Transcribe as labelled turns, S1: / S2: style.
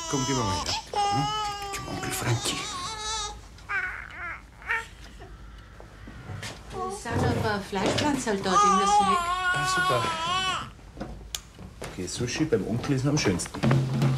S1: Komm, gehen wir mal her. Hm? Zum Onkel Frankie.
S2: Es sind ein paar Fleischpflanzen da, die müssen weg.
S1: Ah, super. Okay, Sushi beim Onkel ist noch am schönsten.